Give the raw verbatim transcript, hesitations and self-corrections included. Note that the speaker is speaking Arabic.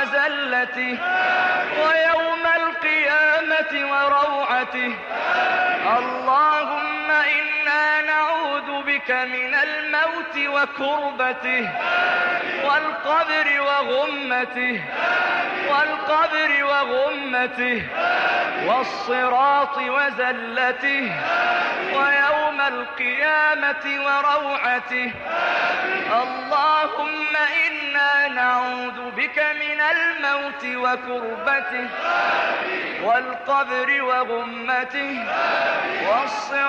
وزلته ويوم القيامة وروعته. اللهم إنا نعوذ بك من الموت وكربته والقبر وغمته والقبر وغمته والصراط وزلته ويوم القيامة وروعته. اللهم إنا نعوذ بك من الموت وكربته والقبر وغمته والصراط